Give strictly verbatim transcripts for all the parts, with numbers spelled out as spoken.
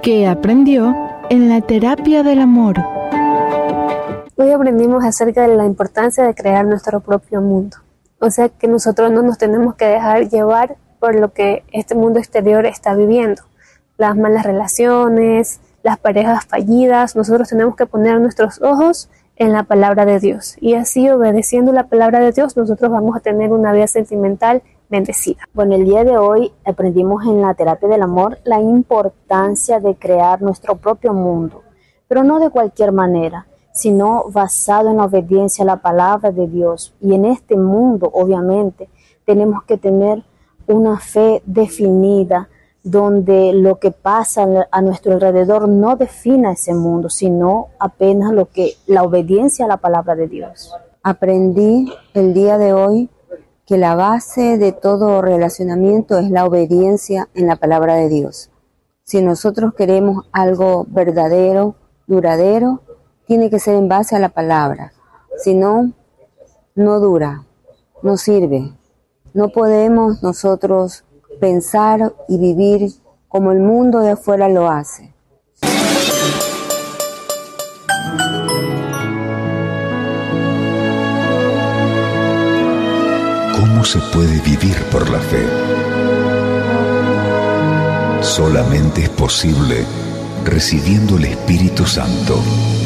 ¿Qué aprendió en la terapia del amor? Hoy aprendimos acerca de la importancia de crear nuestro propio mundo. O sea que nosotros no nos tenemos que dejar llevar por lo que este mundo exterior está viviendo. Las malas relaciones, las parejas fallidas, nosotros tenemos que poner nuestros ojos en la palabra de Dios. Y así, obedeciendo la palabra de Dios, nosotros vamos a tener una vida sentimental bendecida. Bueno, el día de hoy aprendimos en la terapia del amor la importancia de crear nuestro propio mundo, pero no de cualquier manera, sino basado en la obediencia a la palabra de Dios. Y en este mundo, obviamente, tenemos que tener una fe definida, donde lo que pasa a nuestro alrededor no defina ese mundo, sino apenas lo que la obediencia a la palabra de Dios. Aprendí el día de hoy que la base de todo relacionamiento es la obediencia en la palabra de Dios. Si nosotros queremos algo verdadero, duradero, tiene que ser en base a la palabra. Si no, no dura, no sirve. No podemos nosotros pensar y vivir como el mundo de afuera lo hace. ¿Cómo se puede vivir por la fe? Solamente es posible recibiendo el Espíritu Santo,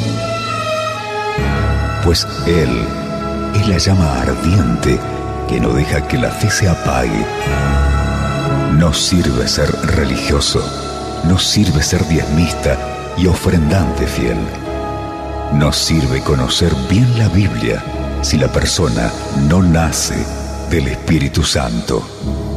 pues Él es la llama ardiente que no deja que la fe se apague. No sirve ser religioso, no sirve ser diezmista y ofrendante fiel. No sirve conocer bien la Biblia si la persona no nace del Espíritu Santo.